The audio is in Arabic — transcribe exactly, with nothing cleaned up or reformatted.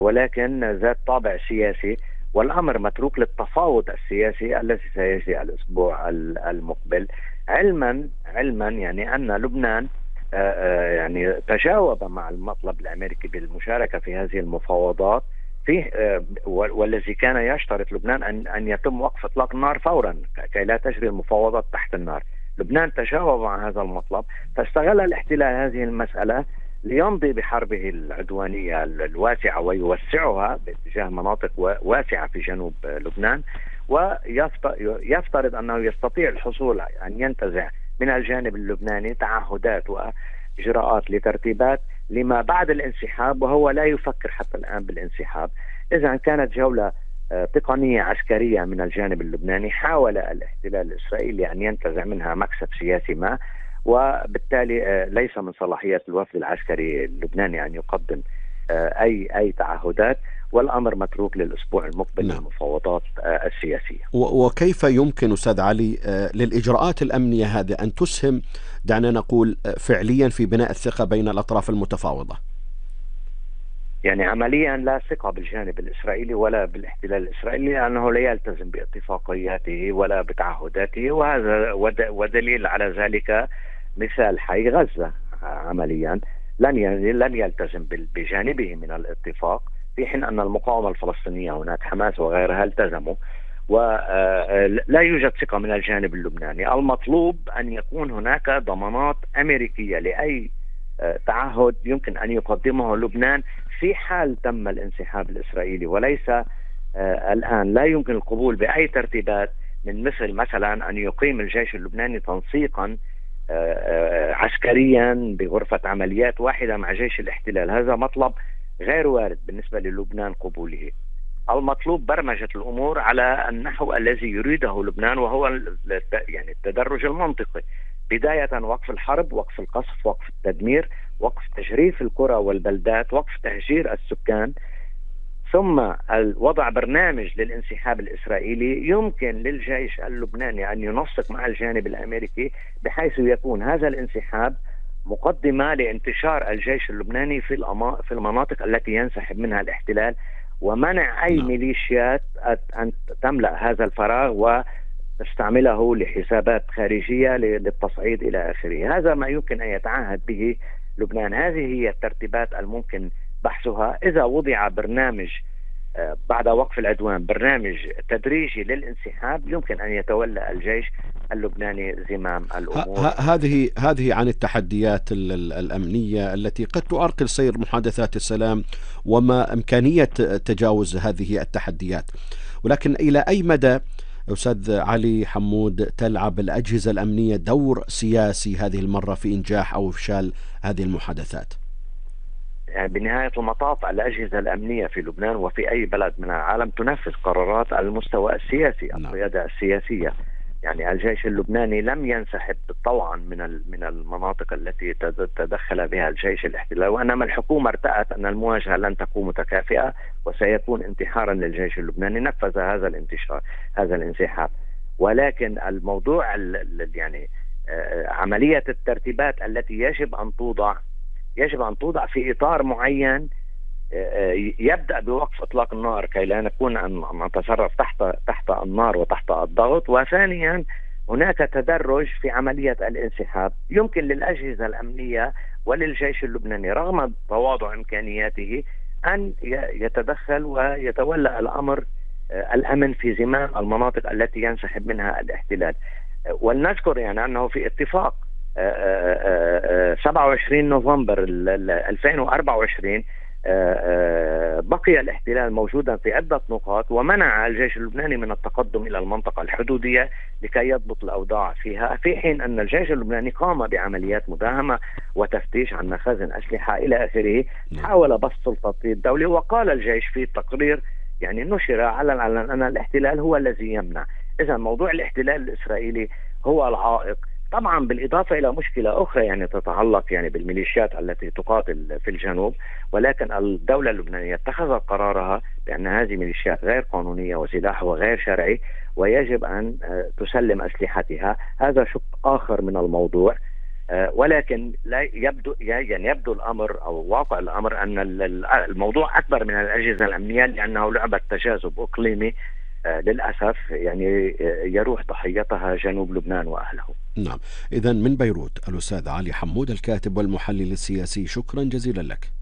ولكن ذات طابع سياسي، والأمر متروك للتفاوض السياسي الذي سيجري الأسبوع المقبل. علما علما يعني أن لبنان آه، آه، يعني تجاوب مع المطلب الأمريكي بالمشاركة في هذه المفاوضات فيه، آه، والذي كان يشترط لبنان أن أن يتم وقف إطلاق النار فورا كي لا تجري المفاوضات تحت النار. لبنان تجاوب مع هذا المطلب، فاستغل الاحتلال هذه المسألة ليمضي بحربه العدوانية الواسعة ويوسعها باتجاه مناطق واسعة في جنوب لبنان، ويفترض أنه يستطيع الحصول أن ينتزع من الجانب اللبناني تعهدات وإجراءات لترتيبات لما بعد الانسحاب، وهو لا يفكر حتى الآن بالانسحاب. إذا كانت جولة تقنية عسكرية من الجانب اللبناني، حاول الاحتلال الإسرائيلي أن ينتزع منها مكسب سياسي ما، وبالتالي ليس من صلاحية الوفد العسكري اللبناني أن يقدم أي أي تعهدات، والأمر متروك للأسبوع المقبل نعم. للمفاوضات السياسية. وكيف يمكن أستاذ علي للإجراءات الأمنية هذه أن تسهم، دعنا نقول، فعليا في بناء الثقة بين الأطراف المتفاوضة؟ يعني عمليا لا ثقة بالجانب الإسرائيلي ولا بالاحتلال الإسرائيلي، لأنه لا يلتزم باتفاقياته ولا بتعهداته، وهذا ودليل على ذلك مثال حي غزة. عمليا لن لن يلتزم بجانبه من الاتفاق، في حين أن المقاومة الفلسطينية هناك حماس وغيرها التزموا، ولا يوجد ثقة من الجانب اللبناني. المطلوب أن يكون هناك ضمانات أمريكية لأي تعهد يمكن أن يقدمه لبنان في حال تم الانسحاب الإسرائيلي، وليس آه الآن. لا يمكن القبول بأي ترتيبات من مثل مثلا أن يقيم الجيش اللبناني تنسيقا آه آه عسكريا بغرفة عمليات واحدة مع جيش الاحتلال. هذا مطلب غير وارد بالنسبة للبنان قبوله. المطلوب برمجة الأمور على النحو الذي يريده لبنان، وهو يعني التدرج المنطقي. بداية وقف الحرب، وقف القصف، وقف التدمير، وقف تجريف القرى والبلدات، وقف تهجير السكان، ثم وضع برنامج للانسحاب الإسرائيلي. يمكن للجيش اللبناني أن ينسق مع الجانب الأمريكي بحيث يكون هذا الانسحاب مقدمة لانتشار الجيش اللبناني في في المناطق التي ينسحب منها الاحتلال، ومنع أي ميليشيات أن تملأ هذا الفراغ و تستعمله لحسابات خارجية للتصعيد إلى آخره. هذا ما يمكن أن يتعهد به لبنان. هذه هي الترتيبات الممكن بحثها. إذا وضع برنامج بعد وقف العدوان، برنامج تدريجي للانسحاب، يمكن أن يتولى الجيش اللبناني زمام الأمور. هذه هذه عن التحديات الأمنية التي قد تعرقل سير محادثات السلام وما إمكانية تجاوز هذه التحديات، ولكن إلى أي مدى أستاذ علي حمود تلعب الأجهزة الأمنية دور سياسي هذه المرة في إنجاح أو إفشال هذه المحادثات؟ يعني بنهاية المطاف الأجهزة الأمنية في لبنان وفي أي بلد من العالم تنفذ قرارات على المستوى السياسي، القيادة السياسية. يعني الجيش اللبناني لم ينسحب طوعا من من المناطق التي تدخل بها الجيش الاحتلال، وإنما الحكومة ارتأت أن المواجهة لن تكون متكافئة وسيكون انتحارا للجيش اللبناني، نفذ هذا الانتشار هذا الانسحاب. ولكن الموضوع يعني عملية الترتيبات التي يجب أن توضع يجب أن توضع في إطار معين يبدأ بوقف إطلاق النار كي لا نكون أن نتصرف تحت تحت النار وتحت الضغط. وثانيا هناك تدرج في عملية الانسحاب. يمكن للأجهزة الأمنية وللجيش اللبناني رغم تواضع إمكانياته أن يتدخل ويتولى الأمر الأمن في زمام المناطق التي ينسحب منها الاحتلال. ولنذكر يعني أنه في اتفاق سبعة وعشرين نوفمبر ألفين وأربعة وعشرين بقي الاحتلال موجودا في عدة نقاط، ومنع الجيش اللبناني من التقدم إلى المنطقة الحدودية لكي يضبط الأوضاع فيها، في حين أن الجيش اللبناني قام بعمليات مداهمة وتفتيش عن مخازن أسلحة إلى آخره. حاول بسط سلطة الدولة، وقال الجيش في تقرير يعني نشر علنا على أن الاحتلال هو الذي يمنع. إذا موضوع الاحتلال الإسرائيلي هو العائق، طبعا بالإضافة إلى مشكلة أخرى يعني تتعلق يعني بالميليشيات التي تقاتل في الجنوب. ولكن الدولة اللبنانية اتخذت قرارها بأن هذه ميليشيات غير قانونية وسلاحها غير شرعي ويجب أن تسلم أسلحتها. هذا شق آخر من الموضوع. ولكن لا يبدو يعني يبدو الامر او واقع الامر ان الموضوع اكبر من الاجهزه الامنيه، لانه لعبه تجاذب اقليمي للاسف يعني يروح ضحيتها جنوب لبنان واهله. نعم، اذا من بيروت الاستاذ علي حمود الكاتب والمحلل السياسي، شكرا جزيلا لك.